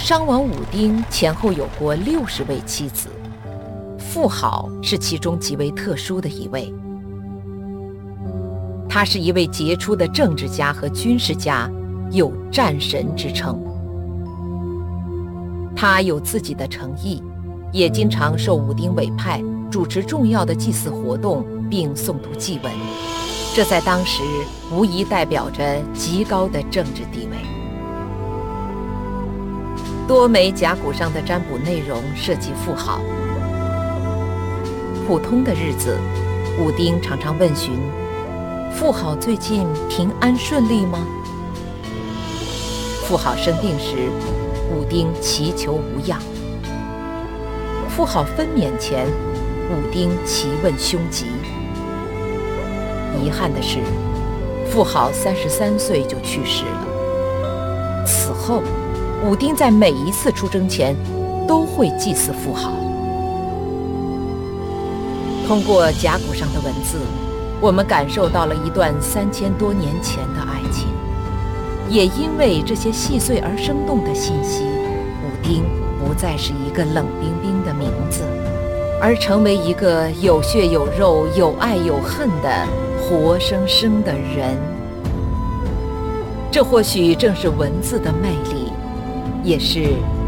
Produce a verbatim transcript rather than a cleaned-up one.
商王武丁前后有过六十位妻子，妇好是其中极为特殊的一位。他是一位杰出的政治家和军事家，有战神之称。他有自己的诚意，也经常受武丁委派主持重要的祭祀活动，并诵读祭文，这在当时无疑代表着极高的政治地位。多枚甲骨上的占卜内容涉及妇好。普通的日子，武丁常常问询：妇好最近平安顺利吗？妇好生病时，武丁祈求无恙。妇好分娩前，武丁祈问凶吉。遗憾的是，妇好三十三岁就去世了。此后，武丁在每一次出征前都会祭祀妇好。通过甲骨上的文字，我们感受到了一段三千多年前的爱情。也因为这些细碎而生动的信息，武丁不再是一个冷冰冰的名字，而成为一个有血有肉、有爱有恨的活生生的人。这或许正是文字的魅力，也是